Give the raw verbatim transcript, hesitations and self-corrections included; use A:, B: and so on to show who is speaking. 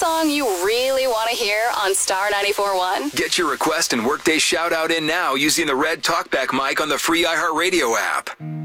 A: song you really want to hear on Star ninety-four point one?
B: Get your request and workday shout out in now using the red talkback mic on the free iHeartRadio app.